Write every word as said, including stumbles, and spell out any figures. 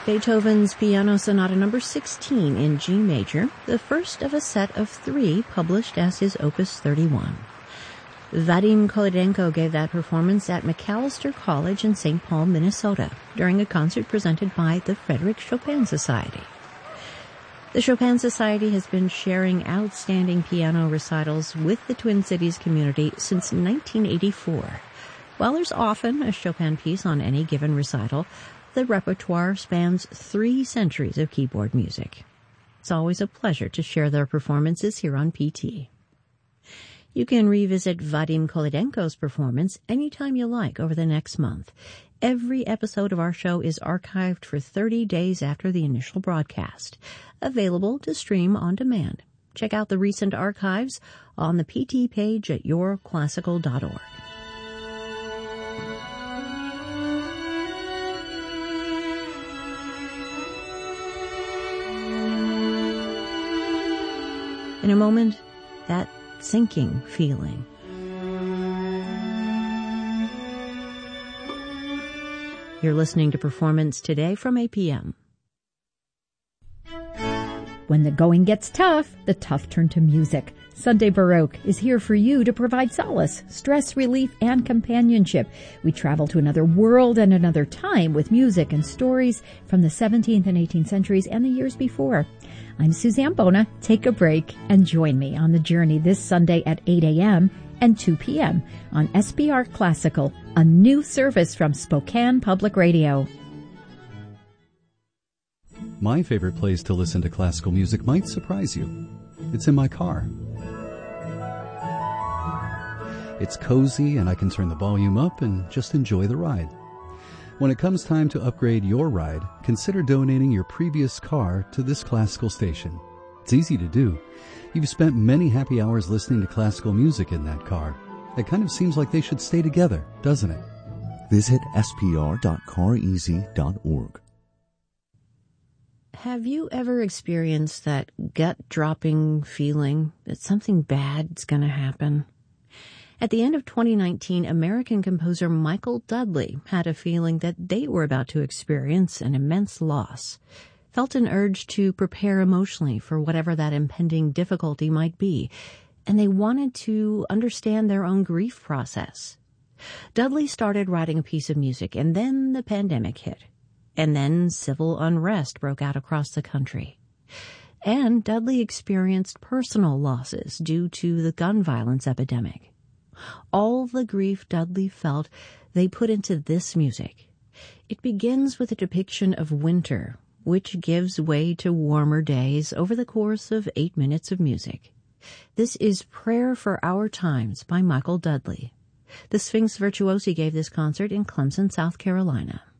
Beethoven's Piano Sonata number sixteen in G major, the first of a set of three published as his Opus thirty-one. Vadim Kolodenko gave that performance at Macalester College in Saint Paul, Minnesota, during a concert presented by the Frederick Chopin Society. The Chopin Society has been sharing outstanding piano recitals with the Twin Cities community since nineteen eighty-four. While there's often a Chopin piece on any given recital, the repertoire spans three centuries of keyboard music. It's always a pleasure to share their performances here on P T. You can revisit Vadim Kolodenko's performance anytime you like over the next month. Every episode of our show is archived for thirty days after the initial broadcast, available to stream on demand. Check out the recent archives on the P T page at your classical dot org. In a moment, that sinking feeling. You're listening to Performance Today from A P M. When the going gets tough, the tough turn to music. Sunday Baroque is here for you to provide solace, stress relief, and companionship. We travel to another world and another time with music and stories from the seventeenth and eighteenth centuries and the years before. I'm Suzanne Bona. Take a break and join me on the journey this Sunday at eight a.m. and two p.m. on S B R Classical, a new service from Spokane Public Radio. My favorite place to listen to classical music might surprise you. It's in my car. It's cozy and I can turn the volume up and just enjoy the ride. When it comes time to upgrade your ride, consider donating your previous car to this classical station. It's easy to do. You've spent many happy hours listening to classical music in that car. It kind of seems like they should stay together, doesn't it? Visit s p r dot car easy dot org. Have you ever experienced that gut-dropping feeling that something bad's going to happen? At the end of twenty nineteen, American composer Michael Dudley had a feeling that they were about to experience an immense loss, felt an urge to prepare emotionally for whatever that impending difficulty might be, and they wanted to understand their own grief process. Dudley started writing a piece of music, and then the pandemic hit. And then civil unrest broke out across the country. And Dudley experienced personal losses due to the gun violence epidemic. All the grief Dudley felt, they put into this music. It begins with a depiction of winter, which gives way to warmer days over the course of eight minutes of music. This is Prayer for Our Times by Michael Dudley. The Sphinx Virtuosi gave this concert in Clemson, South Carolina.